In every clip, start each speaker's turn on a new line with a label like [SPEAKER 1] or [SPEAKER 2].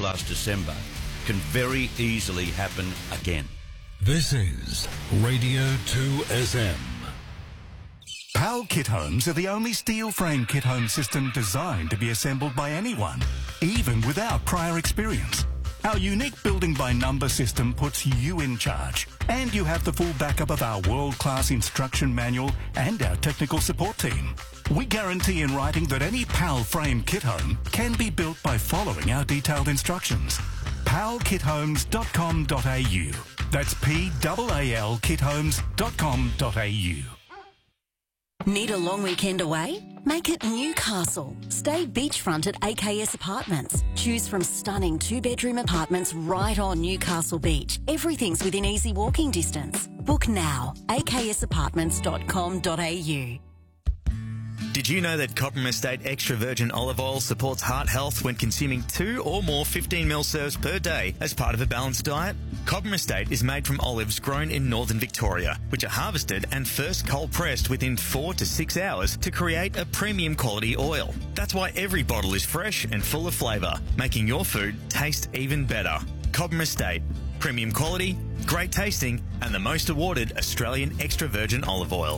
[SPEAKER 1] last December can very easily happen again.
[SPEAKER 2] This is Radio 2SM.
[SPEAKER 3] PAL kit homes are the only steel frame kit home system designed to be assembled by anyone, even without prior experience. Our unique building by number system puts you in charge, and you have the full backup of our world-class instruction manual and our technical support team. We guarantee in writing that any PAL frame kit home can be built by following our detailed instructions. palkithomes.com.au. That's PAAL kithomes.com.au.
[SPEAKER 4] Need a long weekend away? Make it Newcastle. Stay beachfront at AKS Apartments. Choose from stunning two-bedroom apartments right on Newcastle Beach. Everything's within easy walking distance. Book now. aksapartments.com.au.
[SPEAKER 5] Did you know that Cobram Estate Extra Virgin Olive Oil supports heart health when consuming 2 or more 15ml serves per day as part of a balanced diet? Cobram Estate is made from olives grown in northern Victoria, which are harvested and first cold pressed within 4 to 6 hours to create a premium quality oil. That's why every bottle is fresh and full of flavour, making your food taste even better. Cobram Estate. Premium quality, great tasting, and the most awarded Australian extra virgin olive oil.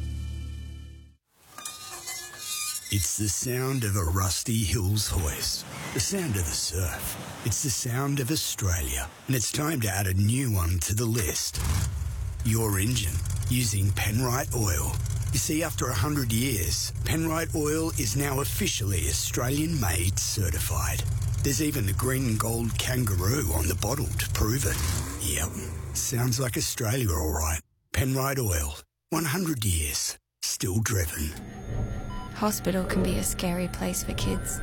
[SPEAKER 6] It's the sound of a Rusty Hills hoist, the sound of the surf. It's the sound of Australia, and it's time to add a new one to the list. Your engine, using Penrite Oil. You see, after 100 years, Penrite Oil is now officially Australian-made certified. There's even the green and gold kangaroo on the bottle to prove it. Yep, sounds like Australia all right. Penrite Oil, 100 years, still driven.
[SPEAKER 7] Hospital can be a scary place for kids.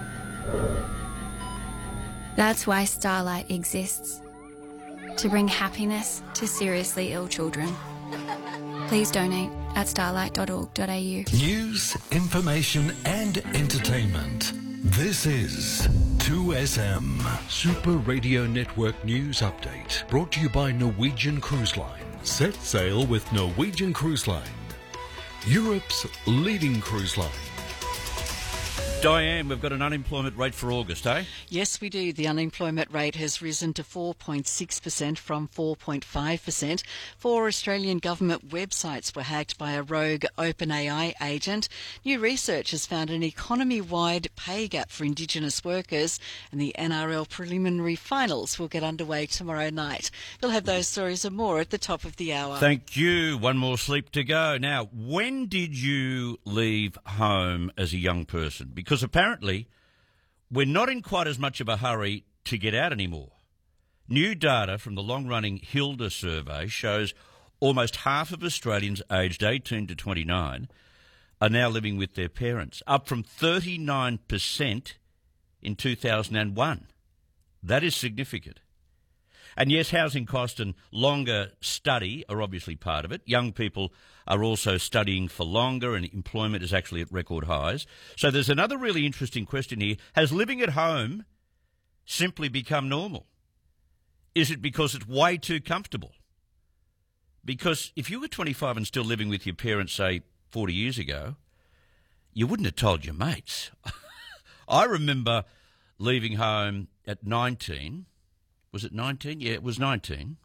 [SPEAKER 7] That's why Starlight exists, to bring happiness to seriously ill children. Please donate at starlight.org.au.
[SPEAKER 2] News, information and entertainment. This is 2SM. Super Radio Network News Update. Brought to you by Norwegian Cruise Line. Set sail with Norwegian Cruise Line, Europe's leading cruise line.
[SPEAKER 1] Diane, we've got an unemployment rate for August, eh?
[SPEAKER 8] Yes, we do. The unemployment rate has risen to 4.6% from 4.5%. 4 Australian government websites were hacked by a rogue OpenAI agent. New research has found an economy-wide pay gap for Indigenous workers, and the NRL preliminary finals will get underway tomorrow night. We'll have those stories and more at the top of the hour.
[SPEAKER 1] Thank you. One more sleep to go. Now, when did you leave home as a young person? Because apparently we're not in quite as much of a hurry to get out anymore. New data from the long-running Hilda survey shows almost half of Australians aged 18 to 29 are now living with their parents, up from 39% in 2001. That is significant. And yes, housing cost and longer study are obviously part of it. Young people are also studying for longer and employment is actually at record highs. So there's another really interesting question here. Has living at home simply become normal? Is it because it's way too comfortable? Because if you were 25 and still living with your parents, say, 40 years ago, you wouldn't have told your mates. I remember leaving home at 19. Was it 19? Yeah, it was 19.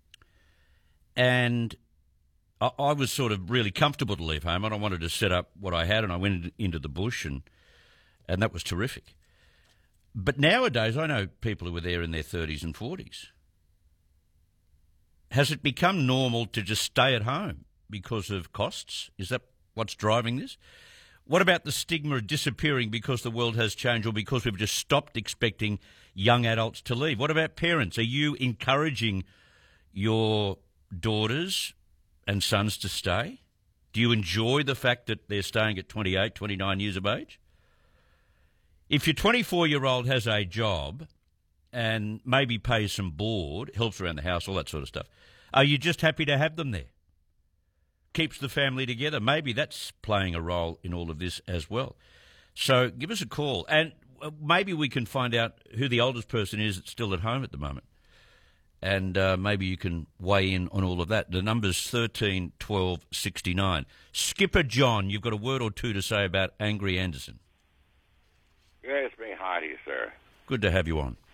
[SPEAKER 1] And I was sort of really comfortable to leave home. I wanted to set up what I had, and I went into the bush, and that was terrific. But nowadays, I know people who were there in their 30s and 40s. Has it become normal to just stay at home because of costs? Is that what's driving this? What about the stigma of disappearing because the world has changed or because we've just stopped expecting young adults to leave? What about parents? Are you encouraging your daughters and sons to stay? Do you enjoy the fact that they're staying at 28, 29 years of age? If your 24-year-old has a job and maybe pays some board, helps around the house, all that sort of stuff, are you just happy to have them there? Keeps the family together. Maybe that's playing a role in all of this as well. So give us a call, and maybe we can find out who the oldest person is that's still at home at the moment. And maybe you can weigh in on all of that. The number's 13 12 69. Skipper John, you've got a word or two to say about Angry Anderson.
[SPEAKER 9] Yeah, it's me. Hi to you, sir.
[SPEAKER 1] Good to have you on.